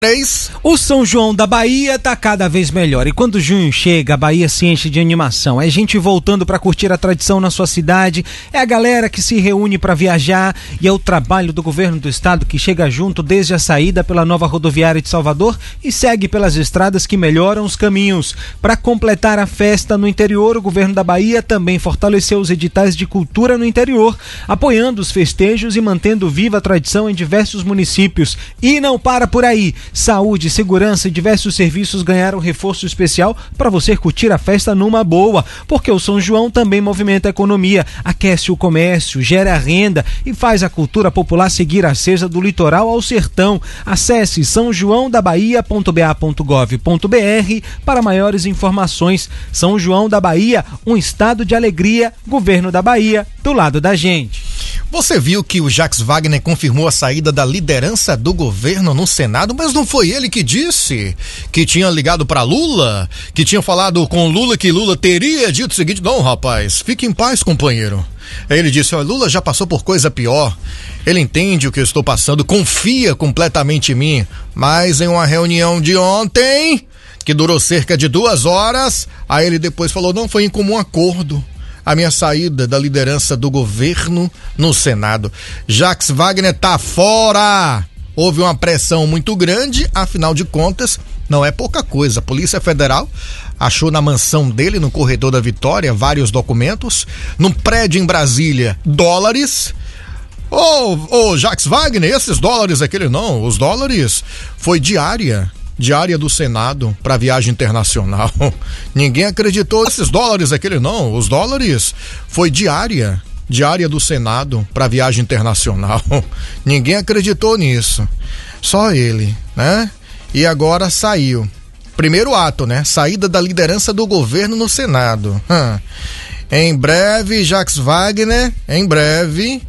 O São João da Bahia tá cada vez melhor e quando junho chega, a Bahia se enche de animação. É gente voltando para curtir a tradição na sua cidade, é a galera que se reúne para viajar e é o trabalho do governo do estado que chega junto desde a saída pela nova rodoviária de Salvador e segue pelas estradas que melhoram os caminhos. Para completar a festa no interior, o governo da Bahia também fortaleceu os editais de cultura no interior, apoiando os festejos e mantendo viva a tradição em diversos municípios. E não para por aí. Saúde, segurança e diversos serviços ganharam reforço especial para você curtir a festa numa boa, porque o São João também movimenta a economia, aquece o comércio, gera renda e faz a cultura popular seguir acesa do litoral ao sertão. Acesse sãojoaodabahia.ba.gov.br para maiores informações. São João da Bahia, um estado de alegria, governo da Bahia, do lado da gente. Você viu que o Jacques Wagner confirmou a saída da liderança do governo no Senado, mas não foi ele que disse que tinha ligado para Lula, que tinha falado com Lula que Lula teria dito o seguinte: não, rapaz, fique em paz, companheiro. Aí ele disse: ó, Lula já passou por coisa pior, ele entende o que eu estou passando, confia completamente em mim, mas em uma reunião de ontem, que durou cerca de 2 horas, aí ele depois falou: não, foi em comum acordo a minha saída da liderança do governo no Senado. Jacques Wagner tá fora. Houve uma pressão muito grande, afinal de contas, não é pouca coisa. A Polícia Federal achou na mansão dele, no Corredor da Vitória, vários documentos. Num prédio em Brasília, dólares. Ô, Jacques Wagner, esses dólares aquele não, os dólares foi diária do Senado para viagem internacional. Ninguém acreditou nesses dólares aquele não, os dólares foi diária do Senado para viagem internacional. Ninguém acreditou nisso. Só ele, né? E agora saiu. Primeiro ato, né? Saída da liderança do governo no Senado. Em breve, Jacques Wagner, em breve,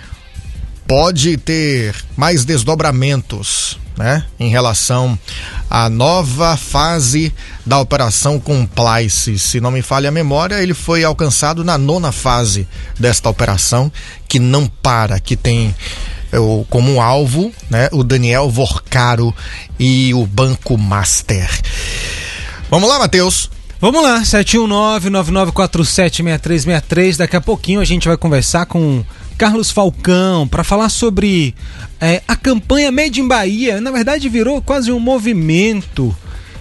pode ter mais desdobramentos, né? Em relação à nova fase da Operação Complice. Se não me falha a memória, ele foi alcançado na 9ª fase desta operação, que não para, que tem como alvo, né, o Daniel Vorcaro e o Banco Master. Vamos lá, Matheus. Vamos lá, 719-9947-6363. Daqui a pouquinho a gente vai conversar com Carlos Falcão para falar sobre a campanha Made in Bahia. Na verdade virou quase um movimento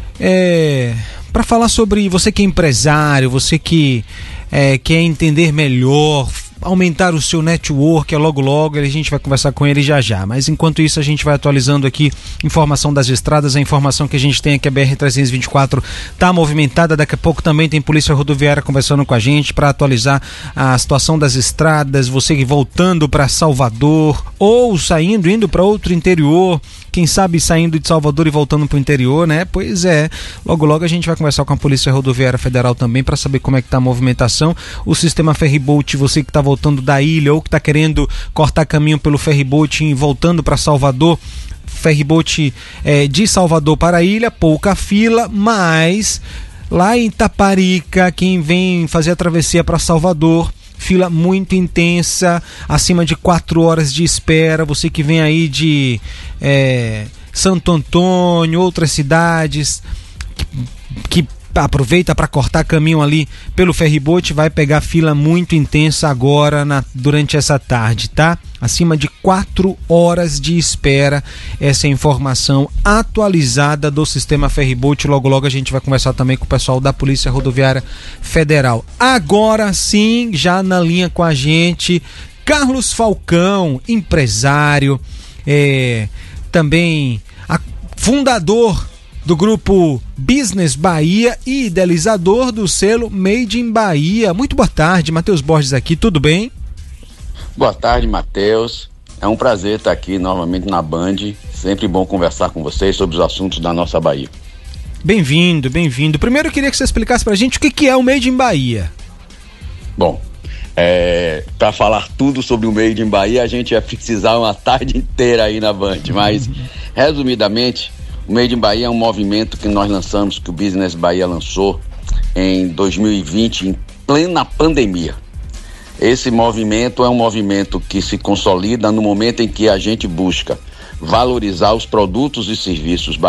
para falar sobre você que é empresário, você que quer entender melhor, aumentar o seu network. Logo a gente vai conversar com ele já. Mas enquanto isso a gente vai atualizando aqui informação das estradas. A informação que a gente tem é que a BR-324 está movimentada. Daqui a pouco também tem Polícia Rodoviária conversando com a gente para atualizar a situação das estradas. Você voltando para Salvador ou indo para outro interior, quem sabe saindo de Salvador e voltando para o interior, né? Pois é, logo a gente vai conversar com a Polícia Rodoviária Federal também para saber como é que tá a movimentação. O sistema ferryboat, você que está voltando da ilha ou que está querendo cortar caminho pelo ferryboat e voltando para Salvador, ferryboat de Salvador para a ilha, pouca fila, mas lá em Taparica, quem vem fazer a travessia para Salvador, fila muito intensa, acima de 4 horas de espera. Você que vem aí de Santo Antônio, outras cidades, que aproveita para cortar caminho ali pelo ferryboat, vai pegar fila muito intensa agora durante essa tarde, tá? Acima de 4 horas de espera. Essa é a informação atualizada do sistema ferryboat. Logo a gente vai conversar também com o pessoal da Polícia Rodoviária Federal. Agora sim, já na linha com a gente, Carlos Falcão, empresário, também fundador do grupo Business Bahia e idealizador do selo Made in Bahia. Muito boa tarde, Matheus Borges aqui, tudo bem? Boa tarde, Matheus. É um prazer estar aqui novamente na Band. Sempre bom conversar com vocês sobre os assuntos da nossa Bahia. Bem-vindo. Primeiro eu queria que você explicasse pra gente o que é o Made in Bahia. Bom, para falar tudo sobre o Made in Bahia, a gente vai precisar uma tarde inteira aí na Band, mas resumidamente, o Made in Bahia é um movimento que nós lançamos, que o Business Bahia lançou em 2020, em plena pandemia. Esse movimento é um movimento que se consolida no momento em que a gente busca valorizar os produtos e serviços